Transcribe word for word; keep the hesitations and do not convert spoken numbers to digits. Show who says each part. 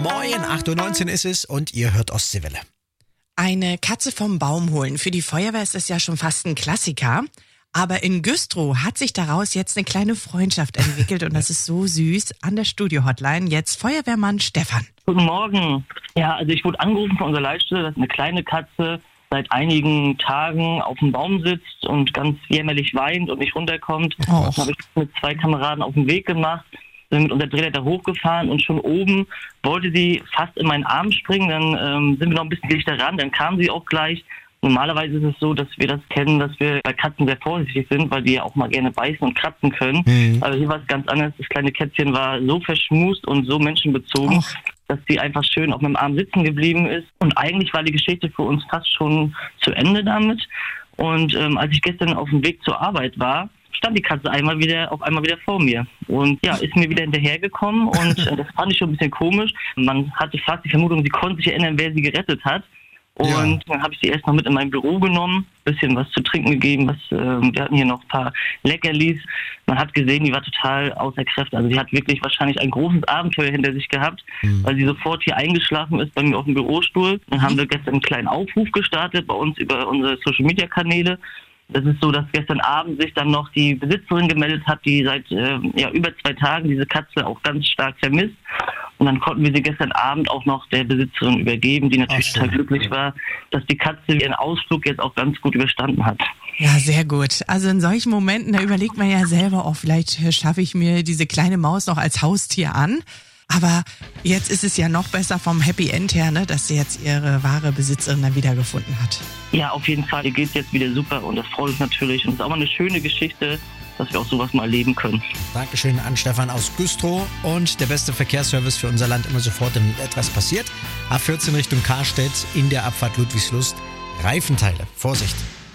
Speaker 1: Moin, acht Uhr neunzehn ist es und ihr hört Ostseewelle.
Speaker 2: Eine Katze vom Baum holen. Für die Feuerwehr ist das ja schon fast ein Klassiker. Aber in Güstrow hat sich daraus jetzt eine kleine Freundschaft entwickelt und das ist so süß. An der Studio-Hotline jetzt Feuerwehrmann Stefan.
Speaker 3: Guten Morgen. Ja, also ich wurde angerufen von unserer Leitstelle, dass eine kleine Katze seit einigen Tagen auf dem Baum sitzt und ganz jämmerlich weint und nicht runterkommt.
Speaker 2: Oh.
Speaker 3: Das habe ich mit zwei Kameraden auf den Weg gemacht, sind mit unserer Drehleiter hochgefahren und schon oben wollte sie fast in meinen Arm springen. Dann ähm, sind wir noch ein bisschen dichter ran, dann kam sie auch gleich. Normalerweise ist es so, dass wir das kennen, dass wir bei Katzen sehr vorsichtig sind, weil die ja auch mal gerne beißen und kratzen können. Mhm. Aber hier war es ganz anders. Das kleine Kätzchen war so verschmust und so menschenbezogen, Och. dass sie einfach schön auf meinem Arm sitzen geblieben ist. Und eigentlich war die Geschichte für uns fast schon zu Ende damit. Und ähm, als ich gestern auf dem Weg zur Arbeit war, stand die Katze einmal wieder auf einmal wieder vor mir und ja, ist mir wieder hinterhergekommen und äh, das fand ich schon ein bisschen komisch. Man hatte fast die Vermutung, sie konnte sich erinnern, wer sie gerettet hat. Und ja. dann habe ich sie erst noch mit in mein Büro genommen, bisschen was zu trinken gegeben, was äh, wir hatten hier noch ein paar Leckerlis. Man hat gesehen, die war total außer Kräfte. Also sie hat wirklich wahrscheinlich ein großes Abenteuer hinter sich gehabt, mhm. weil sie sofort hier eingeschlafen ist bei mir auf dem Bürostuhl. Dann mhm. haben wir gestern einen kleinen Aufruf gestartet bei uns über unsere Social-Media-Kanäle. Das ist so, dass gestern Abend sich dann noch die Besitzerin gemeldet hat, die seit äh, ja, über zwei Tagen diese Katze auch ganz stark vermisst. Und dann konnten wir sie gestern Abend auch noch der Besitzerin übergeben, die natürlich total glücklich war, dass die Katze ihren Ausflug jetzt auch ganz gut überstanden hat.
Speaker 2: Ja, sehr gut. Also in solchen Momenten, da überlegt man ja selber auch, vielleicht schaffe ich mir diese kleine Maus noch als Haustier an. Aber jetzt ist es ja noch besser vom Happy End her, ne, dass sie jetzt ihre wahre Besitzerin dann wiedergefunden hat.
Speaker 3: Ja, auf jeden Fall. Ihr geht's jetzt wieder super und das freut uns natürlich. Und es ist auch mal eine schöne Geschichte, dass wir auch sowas mal erleben können.
Speaker 1: Dankeschön an Stefan aus Güstrow und der beste Verkehrsservice für unser Land immer sofort, wenn etwas passiert. A vierzehn Richtung Karstedt in der Abfahrt Ludwigslust. Reifenteile. Vorsicht!